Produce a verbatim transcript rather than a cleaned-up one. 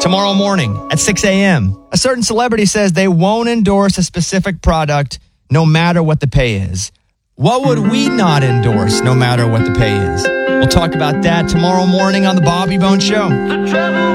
tomorrow morning at six a.m. A certain celebrity says they won't endorse a specific product no matter what the pay is. What would we not endorse no matter what the pay is? We'll talk about that tomorrow morning on The Bobby Bones Show.